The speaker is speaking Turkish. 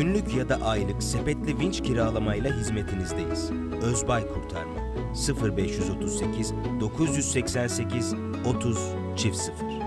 Günlük ya da aylık sepetli vinç kiralamayla hizmetinizdeyiz. Özbay Kurtarma 0538 988 30 00